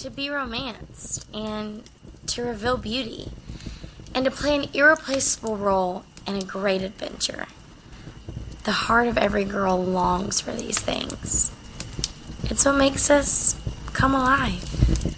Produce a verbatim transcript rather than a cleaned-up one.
to be romanced and to reveal beauty and to play an irreplaceable role in a great adventure. The heart of every girl longs for these things. It's what makes us come alive.